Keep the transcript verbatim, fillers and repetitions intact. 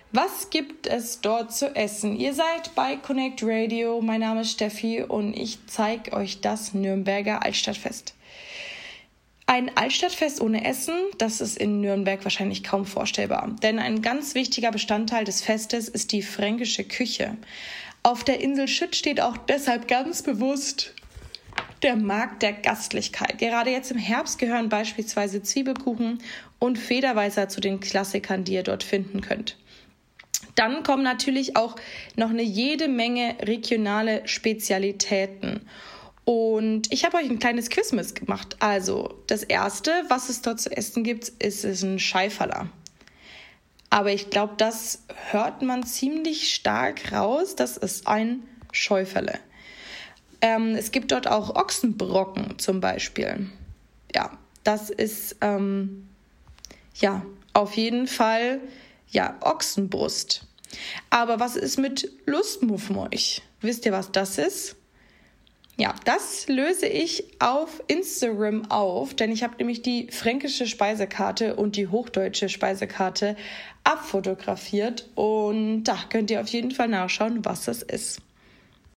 Was gibt es dort zu essen? Ihr seid bei Connect Radio, mein Name ist Steffi und ich zeige euch das Nürnberger Altstadtfest. Ein Altstadtfest ohne Essen, das ist in Nürnberg wahrscheinlich kaum vorstellbar. Denn ein ganz wichtiger Bestandteil des Festes ist die fränkische Küche. Auf der Insel Schütt steht auch deshalb ganz bewusst der Markt der Gastlichkeit. Gerade jetzt im Herbst gehören beispielsweise Zwiebelkuchen und Federweißer zu den Klassikern, die ihr dort finden könnt. Dann kommen natürlich auch noch eine jede Menge regionale Spezialitäten. Und ich habe euch ein kleines Quiz mitgemacht. Also das Erste, was es dort zu essen gibt, ist, ist ein Scheiferler. Aber ich glaube, das hört man ziemlich stark raus. Das ist ein Schäuferle. Ähm, es gibt dort auch Ochsenbrocken zum Beispiel. Ja, das ist ähm, ja auf jeden Fall ja Ochsenbrust. Aber was ist mit Lustmuffmolch? Wisst ihr, was das ist? Ja, das löse ich auf Instagram auf, denn ich habe nämlich die fränkische Speisekarte und die hochdeutsche Speisekarte abfotografiert und da könnt ihr auf jeden Fall nachschauen, was das ist.